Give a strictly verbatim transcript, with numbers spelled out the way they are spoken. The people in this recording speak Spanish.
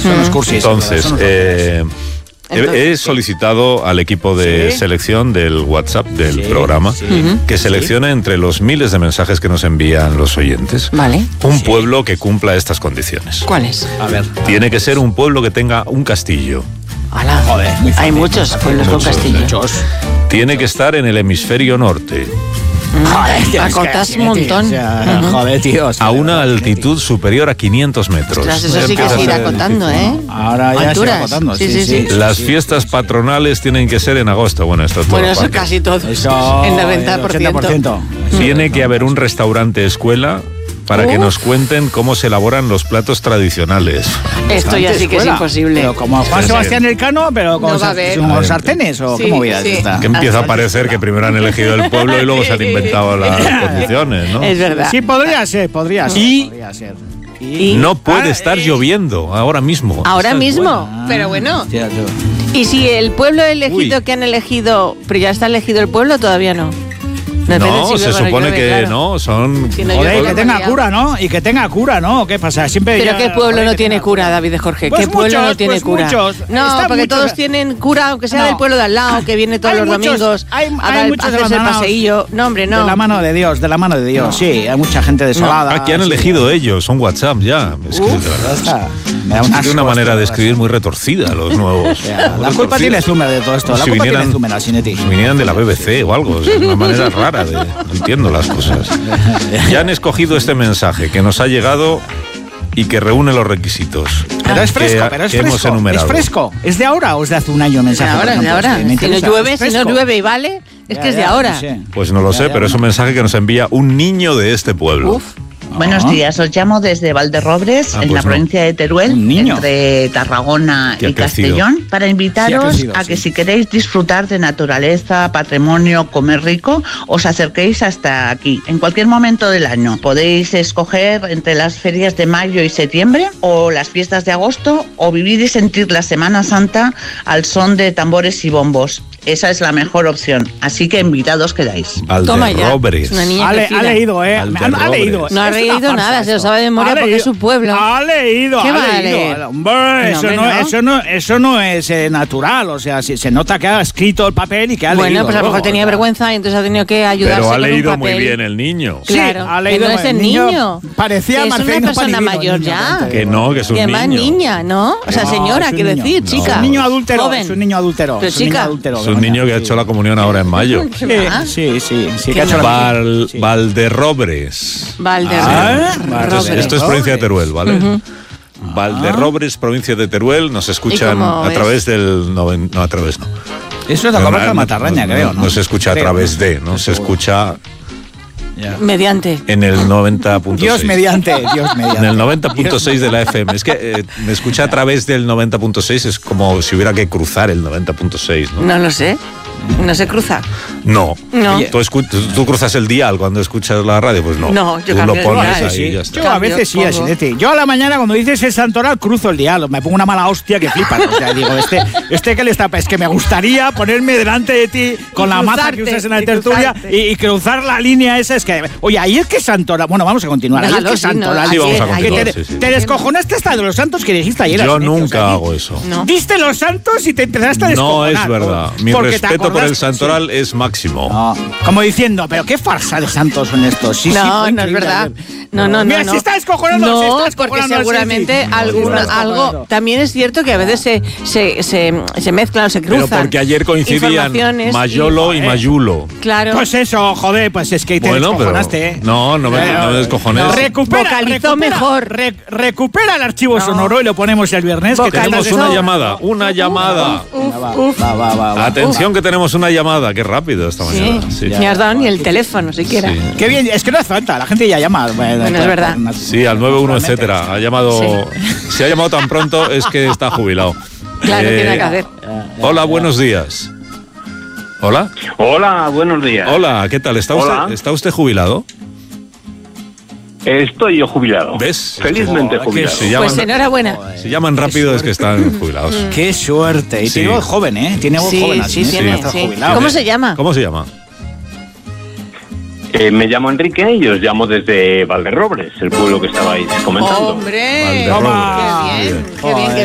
Son los cursis. Entonces, son los eh, Entonces, he solicitado al equipo de Sí. selección del WhatsApp del Sí, programa sí. que seleccione entre los miles de mensajes que nos envían los oyentes Vale. un Sí. pueblo que cumpla estas condiciones. ¿Cuál es? A ver. Tiene que ser un pueblo que tenga un castillo. Ala. Joder, muy fácil. Hay muchos pueblos con Muchos, castillo. Muchos. Tiene que estar en el hemisferio norte, Joder, tío, es que Acotas sí, un montón. tío, o sea, Ujú. Joder, tío. o sea, a una de verdad, altitud superior a quinientos metros. Ostras, eso Ya sí que empieza se a irá ser acotando, difícil. ¿eh? Ahora ya se Alturas. va acotando. Sí, sí, sí. Las fiestas patronales tienen que ser en agosto. Bueno, esto es todo Bueno, eso aparte. casi todo. Eso. En noventa por ciento. ochenta por ciento. Tiene que haber un restaurante escuela para que Uf. nos cuenten cómo se elaboran los platos tradicionales. Esto ya sí que es Escuela. imposible. Pero como Juan Sí, Sebastián Elcano, pero con, No va a sar- haber. con A ver. sartenes o Sí, cómo vida sí. esta. Que empieza a Ah, parecer que primero han elegido el pueblo y luego se han inventado las condiciones, ¿no? Es verdad. Sí, podría ser, podría ser. Y- podría ser. Y- No puede Ah, estar eh. lloviendo ahora mismo. Ahora Esa es mismo. buena. Pero bueno. Hostia, tú. Y si el pueblo elegido Uy. que han elegido, pero ya está elegido el pueblo, todavía no. Depende No, si se llueve o no supone llueve, que claro. no, son... Si no Joder, llueve, que no tenga lía. cura, ¿no? Y que tenga cura, ¿no? ¿Qué pasa? Siempre Pero ya- ¿qué pueblo joder, no que tiene tenga cura, David de Jorge? Pues ¿Qué pueblo muchos, no tiene pues cura? muchos. No, Están porque muchos. todos tienen cura, aunque sea No. del pueblo de al lado, que viene todos Hay los muchos, domingos hay- a, hay dar- muchos a hacerse el abandonados. paseillo. No, hombre, no. De la mano de Dios, de la mano de Dios, No. sí. Hay mucha gente desolada. Aquí han sí. elegido ellos, son WhatsApp ya. Es que, de Ya verdad, está. Me da un tiene asco una manera esto, de escribir muy retorcida los nuevos. Ya, muy La culpa retorcida. tiene Zumer de todo esto. La Si culpa vinieran- tiene Zumer, Asinetti. Si vinieran de la B B C o algo, es una manera rara de... No entiendo las cosas. Ya han escogido este mensaje que nos ha llegado y que reúne los requisitos. Pero es que- fresco, pero es que hemos fresco. Es enumerado. fresco. ¿Es de ahora o es de hace un año el De mensaje? ahora, por de ejemplo? ahora. Es que me Si no interesa. llueve, ¿Es si no fresco? llueve y vale, es Ya, que es ya, de ahora. no sé. Pues no lo Ya, sé, ya, pero es un bueno. mensaje que nos envía un niño de este pueblo. Uf. Buenos Ah. días, os llamo desde Valderrobres, Ah, en pues la no. provincia de Teruel, Un niño. entre Tarragona Que ha y crecido. Castellón, para invitaros crecido, a que sí. si queréis disfrutar de naturaleza, patrimonio, comer rico, os acerquéis hasta aquí. En cualquier momento del año podéis escoger entre las ferias de mayo y septiembre o las fiestas de agosto o vivir y sentir la Semana Santa al son de tambores y bombos. Esa es la mejor opción, así que invitados quedáis. Toma ya. Valderrobres. Es una niña Ha, le- crecida. ha leído, ¿eh? Ha, ha Valderrobres. leído. No ha Es una leído farsa nada, se lo esto. sabe de memoria Ha porque leído- es su pueblo. Ha leído, ¿Qué ha va a leído. leer? Hombre, No, eso, hombre, no, no. eso, no, eso no es eh, natural. O sea, si, se nota que ha escrito el papel y que ha Bueno, leído. pues a lo mejor luego, tenía o sea. vergüenza y entonces ha tenido que ayudarse Pero ha con un leído muy papel. bien el niño. Sí, Claro, ha leído que no es el el niño. niño. Parecía que es Marcelino una persona Panivino, mayor el niño, ya. también te Que no, que es un Y además niño. niña, ¿no? O sea, No, señora, es un quiero niño. decir, No. chica. Es un niño adúltero. Joven. Es un niño adúltero. Pero es un niño chica. adúltero. Es un Begoña, niño que ha sí. hecho la comunión ahora en mayo. Sí, Ah. sí, sí, sí, que Qué ha hecho la- Val, sí. Valderrobres. Valderrobres. Ah, Entonces, esto es provincia de Teruel, ¿vale? Valderrobres, provincia de Teruel, nos escuchan cómo a es? través del... noven- no, a través no. Eso es la No, comarca no, de Matarraña, no, creo, no, ¿no? no se escucha a Creo, través ¿no? de, no se Seguro. escucha Ya. Mediante. en el noventa punto seis. Dios mediante, Dios mediante. En el noventa punto seis de la F M. Es que eh, me escucha a través del noventa punto seis, es como si hubiera que cruzar el noventa punto seis, ¿no? No lo sé. No se cruza. No. No. Tú, escu- tú- tú cruzas el dial cuando escuchas la radio, pues no. No, yo Tú cambio lo el pones dial. ahí Sí, y ya está. yo a Cambio, veces sí, pongo. Asinetti. Yo a la mañana cuando dices el santoral cruzo el dial, me pongo una mala hostia que flipas. O sea, digo, este, este que le está, es que me gustaría ponerme delante de ti con la maza que cruzarte, usas en la y tertulia cruzarte. y, y cruzar la línea esa. Es que, oye, ahí es que santoral. Bueno, vamos a continuar. Ahí es Déjalo, que sí, no, santoral. Sí, vamos a Que continuar, te, sí, sí. te descojonaste hasta de los santos que dijiste ayer. Yo Asinetti, o nunca sea, di- hago eso. No. Diste los santos y te empezaste a No descojonar. es verdad. Mi Porque te respeto por el acordaste- santoral es máximo. No, como diciendo, pero qué farsa de santos son estos. Sí, sí, No, fue no es increíble verdad. ayer. No, no, no. Mira, no. se está descojonando. No, se está porque descojonando, seguramente sí, sí. alguna, Se está algo. descojonando. También es cierto que a veces se, se, se, se mezclan o se cruzan. Pero porque ayer coincidían informaciones Mayolo y, y- Mayulo. Claro. Pues eso, joder, pues es que te Bueno, pero... descojonaste, ¿eh? No, no me, no me descojones. No. Recupera, Vocalizó recupera, mejor. re- recupera el archivo No. sonoro y lo ponemos el viernes. que Vocalizó. Tenemos estás- una llamada, una llamada. Venga, va, va, va, va, va. Atención que tenemos una llamada. Qué rápido esta Sí. mañana. Sí. Ni has dado ni el teléfono siquiera. Sí. Qué bien, es que no hace falta, la gente ya llama. Bueno, es verdad. Sí, al nueve uno, etcétera. Ha llamado. Si ha llamado tan pronto es que está jubilado. Claro, Eh, tiene que hacer. Hola, buenos días. Hola. Hola, buenos días. Hola, ¿qué tal? ¿Está Hola. usted, ¿está usted jubilado? Estoy yo jubilado. ¿Ves? Felizmente Joder, jubilado. Se llaman, Pues enhorabuena. se llaman rápido es que están jubilados. Qué suerte. Y Sí. tiene voz joven, ¿eh? Tiene voz Sí, joven. sí, así, ¿eh? tiene, Está sí. jubilado. ¿Cómo se llama? ¿Cómo se llama? Eh, me llamo Enrique y os llamo desde Valderrobres, el pueblo que estabais comentando. ¡Hombre! Valderrobres. ¡Qué bien! ¡Qué bien! Joder.